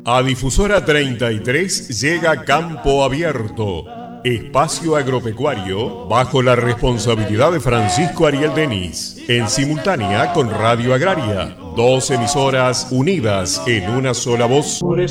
A Difusora 33 llega Campo Abierto, espacio agropecuario bajo la responsabilidad de Francisco Ariel Denis, en simultánea con Radio Agraria, 2 emisoras unidas en una sola voz.